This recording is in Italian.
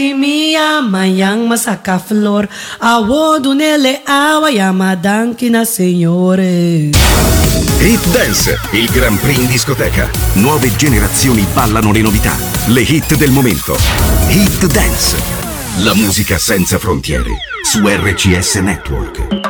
Mia mayang masaka flor, awodo nelle awayamadang kina signore. Hit Dance, il Grand Prix in discoteca. Nuove generazioni ballano le novità, le hit del momento. Hit Dance, la musica senza frontiere, su RCS Network.